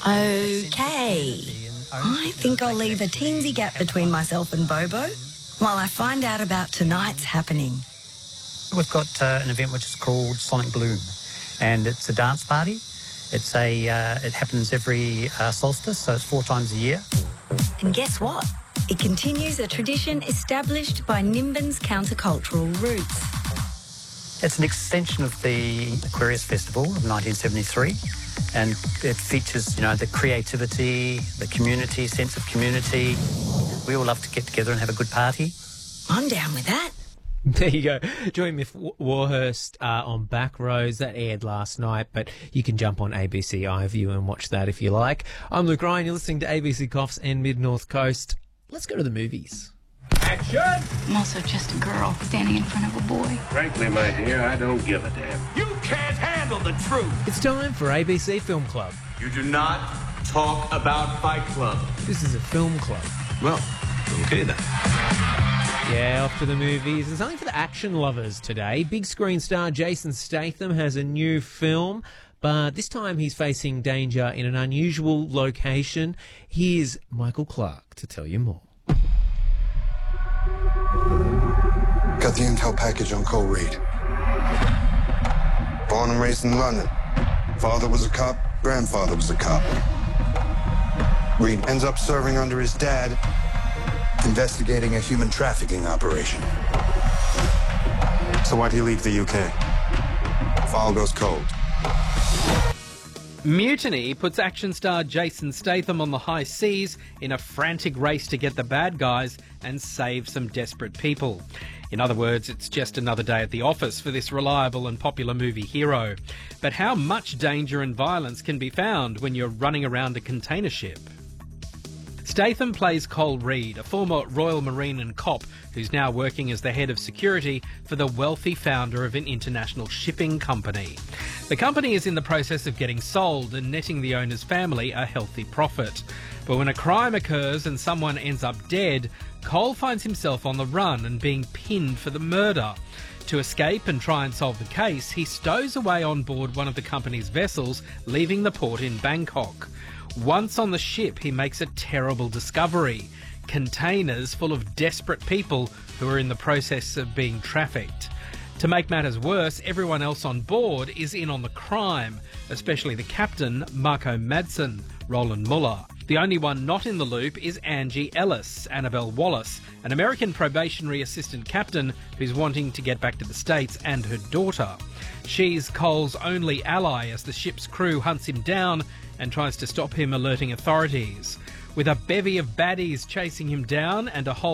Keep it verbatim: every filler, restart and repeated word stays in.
Okay. I think I'll leave a teensy gap between myself and Bobo while I find out about tonight's happening. We've got uh, an event which is called Sonic Bloom, and it's a dance party. It's a, uh, it happens every uh, solstice, so it's four times a year. And guess what? It continues a tradition established by Nimbin's countercultural roots. It's an extension of the Aquarius Festival of nineteen seventy-three, and it features, you know, the creativity, the community, sense of community. We all love to get together and have a good party. I'm down with that. There you go. Join Miff Warhurst uh, on Backroads. That aired last night, but you can jump on A B C iView and watch that if you like. I'm Luke Ryan. You're listening to A B C Coffs and Mid-North Coast. Let's go to the movies. Action! I'm also just a girl standing in front of a boy. Frankly, my dear, I don't give a damn. You can't handle the truth! It's time for A B C Film Club. You do not talk about Fight Club. This is a film club. Well, okay then. Yeah, off to the movies. And something for the action lovers today. Big screen star Jason Statham has a new film, but this time he's facing danger in an unusual location. Here's Michael Clark to tell you more. Got the intel package on Cole Reed. Born and raised in London. Father was a cop, grandfather was a cop. Reed ends up serving under his dad, investigating a human trafficking operation. So why'd he leave the U K? File goes cold. Mutiny puts action star Jason Statham on the high seas in a frantic race to get the bad guys and save some desperate people. In other words, it's just another day at the office for this reliable and popular movie hero. But how much danger and violence can be found when you're running around a container ship? Statham plays Cole Reed, a former Royal Marine and cop who's now working as the head of security for the wealthy founder of an international shipping company. The company is in the process of getting sold and netting the owner's family a healthy profit. But when a crime occurs and someone ends up dead, Cole finds himself on the run and being pinned for the murder. To escape and try and solve the case, he stows away on board one of the company's vessels, leaving the port in Bangkok. Once on the ship, he makes a terrible discovery. Containers full of desperate people who are in the process of being trafficked. To make matters worse, everyone else on board is in on the crime, especially the captain, Marco Madsen, Roland Muller. The only one not in the loop is Angie Ellis, Annabelle Wallace, an American probationary assistant captain who's wanting to get back to the States, and her daughter. She's Cole's only ally as the ship's crew hunts him down and tries to stop him alerting authorities. With a bevy of baddies chasing him down and a whole